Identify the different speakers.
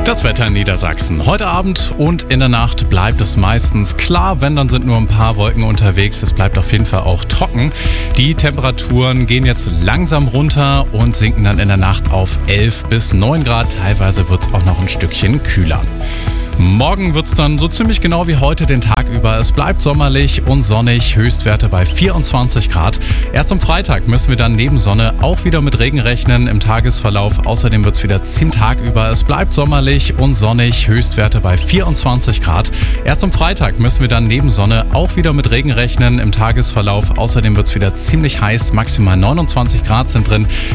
Speaker 1: Das Wetter in Niedersachsen. Heute Abend und in der Nacht bleibt es meistens klar, wenn, dann sind nur ein paar Wolken unterwegs. Es bleibt auf jeden Fall auch trocken. Die Temperaturen gehen jetzt langsam runter und sinken dann in der Nacht auf 11 bis 9 Grad. Teilweise wird es auch noch ein Stückchen kühler. Morgen wird es dann so ziemlich genau wie heute den Tag über. Es bleibt sommerlich und sonnig, Höchstwerte bei 24 Grad. Erst am Freitag müssen wir dann neben Sonne auch wieder mit Regen rechnen im Tagesverlauf. Außerdem wird es wieder Tag über. Es bleibt sommerlich und sonnig, Höchstwerte bei 24 Grad. Erst am Freitag müssen wir dann neben Sonne auch wieder mit Regen rechnen im Tagesverlauf. Außerdem wird es wieder ziemlich heiß, maximal 29 Grad sind drin.